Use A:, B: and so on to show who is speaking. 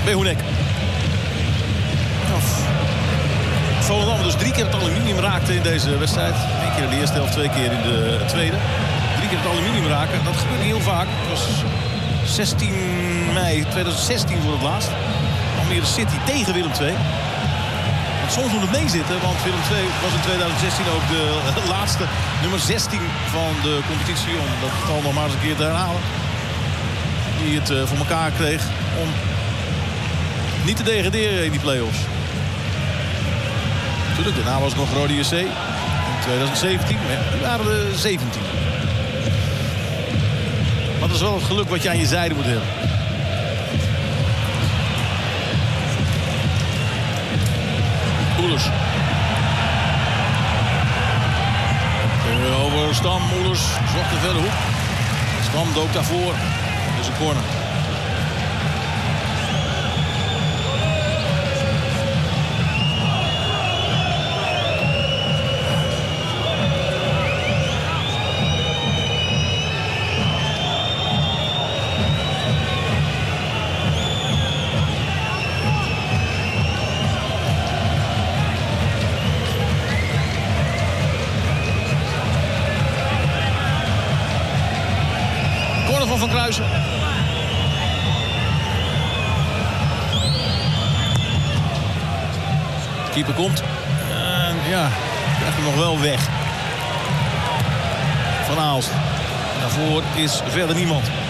A: Behonek. Volendam dus 3 keer het aluminium raakte in deze wedstrijd. 1 keer in de eerste helft, 2 keer in de tweede. 3 keer het aluminium raken, dat gebeurt niet heel vaak. Het was 16 mei 2016 voor het laatst. Almere City tegen Willem II. Want soms moet het meezitten, want Willem II was in 2016 ook de laatste nummer 16 van de competitie. Om dat getal nog maar eens een keer te herhalen. Die het voor elkaar kreeg om niet te degraderen in die play-offs. Natuurlijk, daarna was het nog Rode JC in 2017. Maar die waren de 17. Maar dat is wel het geluk wat je aan je zijde moet hebben. Oelers. Over Stam. Oelers zocht de verre hoek. Stam dook daarvoor. Dus een corner. Van Kruisen. De keeper komt. En ja, krijgt hem nog wel weg. Van Aalst. Daarvoor is verder niemand.